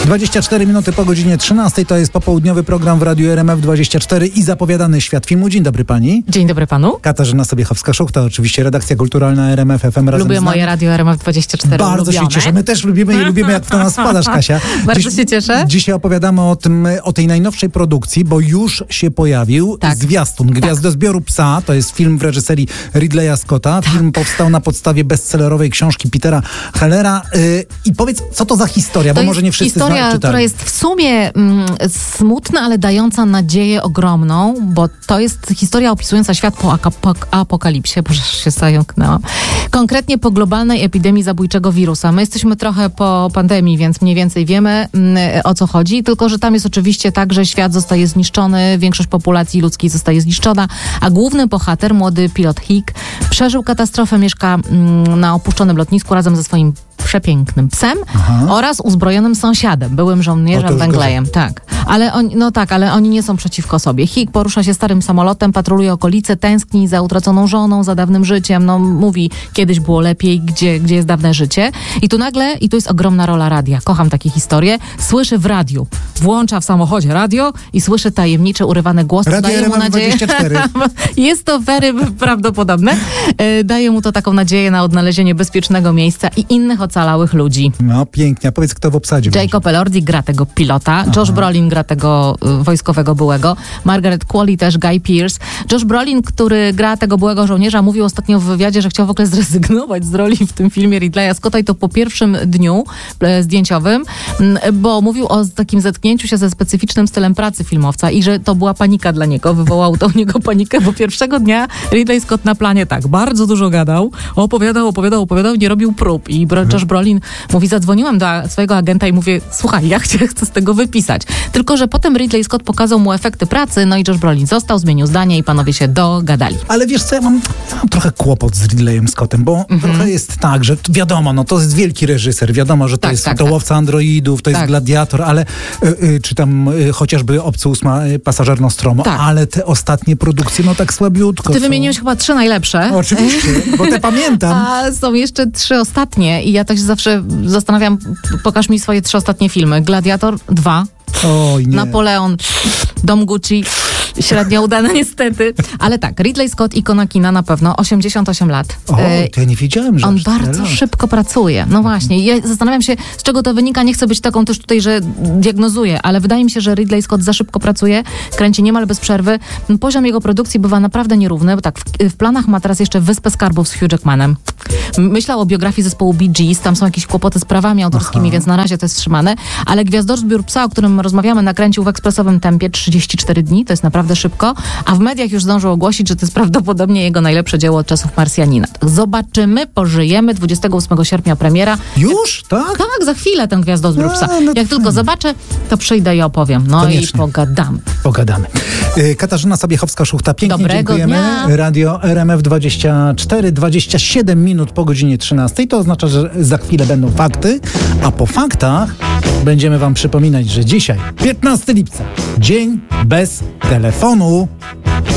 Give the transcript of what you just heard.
24 minuty po godzinie 13 to jest popołudniowy program w Radiu RMF24 i zapowiadany Świat Filmu. Dzień dobry pani. Dzień dobry panu. Katarzyna Sobiechowska-Szuchta, oczywiście redakcja kulturalna RMF FM razem Lubię z nami. moje Radio RMF24. Bardzo ulubione. się cieszę. My też lubimy i lubimy, jak w to nas wpadasz, Kasia. Bardzo się cieszę. Dzisiaj opowiadamy o tej najnowszej produkcji, bo już się pojawił zwiastun. Gwiazdozbioru psa, to jest film w reżyserii Ridleya Scotta. Film powstał na podstawie bestsellerowej książki Petera Hellera. I powiedz, co to za historia, bo może nie wszyscy czytali. Historia, która jest w sumie smutna, ale dająca nadzieję ogromną, bo to jest historia opisująca świat po apokalipsie. Boże, się zająknęłam. Konkretnie po globalnej epidemii zabójczego wirusa. My jesteśmy trochę po pandemii, więc mniej więcej wiemy, o co chodzi, tylko że tam jest oczywiście tak, że świat zostaje zniszczony, większość populacji ludzkiej zostaje zniszczona, a główny bohater, młody pilot Hick, przeżył katastrofę, mieszka na opuszczonym lotnisku razem ze swoim przepięknym psem oraz uzbrojonym sąsiadem, byłym żołnierzem Węglejem. Ale oni nie są przeciwko sobie. Hick porusza się starym samolotem, patroluje okolice, tęskni za utraconą żoną, za dawnym życiem. Mówi, kiedyś było lepiej, gdzie jest dawne życie. I tu nagle, i tu jest ogromna rola radia. Kocham takie historie. Słyszy w radiu. Włącza w samochodzie radio i słyszy tajemniczy, urywany głos. Radio daje mu nadzieję. 24. Jest to very prawdopodobne. Daje mu to taką nadzieję na odnalezienie bezpiecznego miejsca i innych ocalałych ludzi. No pięknie. A powiedz, kto w obsadzie Jacob Elordi gra tego pilota, Josh Brolin gra tego wojskowego byłego, Margaret Qualley też, Guy Pearce. Josh Brolin, który gra tego byłego żołnierza, mówił ostatnio w wywiadzie, że chciał w ogóle zrezygnować z roli w tym filmie Ridleya Scotta i to po pierwszym dniu zdjęciowym, bo mówił o takim zetknięciu się ze specyficznym stylem pracy filmowca i że to była panika dla niego, wywołał to u niego panikę, bo pierwszego dnia Ridley Scott na planie bardzo dużo gadał, opowiadał, nie robił prób i Josh Brolin mówi, zadzwoniłem do swojego agenta i mówię, słuchaj, ja chcę z tego wypisać. Tylko że potem Ridley Scott pokazał mu efekty pracy, no i Josh Brolin został, zmienił zdanie i panowie się dogadali. Ale wiesz co, ja mam trochę kłopot z Ridleyem Scottem, bo trochę jest tak, że wiadomo, to jest wielki reżyser, wiadomo, że to jest Łowca androidów, to jest Gladiator, ale czy tam chociażby Obcy 8 Pasażer Nostromo, ale te ostatnie produkcje, tak słabiutko. Ty wymieniłeś chyba 3 najlepsze. Oczywiście, bo te pamiętam. A są jeszcze 3 ostatnie i ja tak się zawsze zastanawiam, pokaż mi swoje 3 ostatnie filmy. Gladiator 2. Oj, nie. Napoleon, Dom Gucci, średnio udane niestety. Ale tak, Ridley Scott, ikona kina na pewno, 88 lat. O, to ja nie wiedziałem, że on bardzo szybko pracuje. No właśnie, ja zastanawiam się, z czego to wynika. Nie chcę być taką też tutaj, że diagnozuję, ale wydaje mi się, że Ridley Scott za szybko pracuje, kręci niemal bez przerwy. Poziom jego produkcji bywa naprawdę nierówny, bo tak, w planach ma teraz jeszcze Wyspę Skarbów z Hugh Jackmanem. Myślał o biografii zespołu Bee Gees, tam są jakieś kłopoty z prawami autorskimi, więc na razie to jest wstrzymane, ale Gwiazdozbiór psa, o którym rozmawiamy, nakręcił w ekspresowym tempie 34 dni, to jest naprawdę szybko, a w mediach już zdążył ogłosić, że to jest prawdopodobnie jego najlepsze dzieło od czasów Marsjanina. Zobaczymy, pożyjemy, 28 sierpnia premiera. Już? Tak? Tak, za chwilę ten Gwiazdozbiór psa. Jak tylko zobaczę, to przyjdę i opowiem. Koniecznie. I pogadamy. Katarzyna Sobiechowska-Szuchta, pięknie Dobrego dziękujemy. dnia. Radio RMF24, 27 minut po godzinie 13. To oznacza, że za chwilę będą fakty, a po faktach będziemy wam przypominać, że dzisiaj, 15 lipca, dzień bez telefonu.